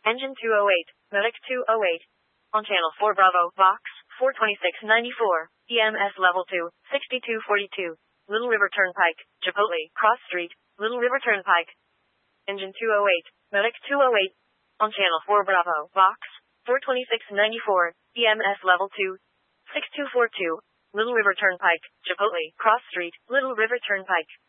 Engine 208, Medic 208. On Channel 4 Bravo, Vox, 42694, EMS Level 2, 6242. Little River Turnpike, Chipotle, Cross Street, Little River Turnpike. Engine 208, Medic 208. On Channel 4 Bravo, Vox, 42694, EMS Level 2, 6242. Little River Turnpike, Chipotle, Cross Street, Little River Turnpike.